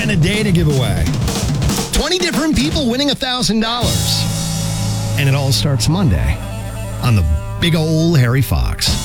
and a day to give away. 20 different people winning $1,000. And it all starts Monday on the Big Ol' Harry Fox.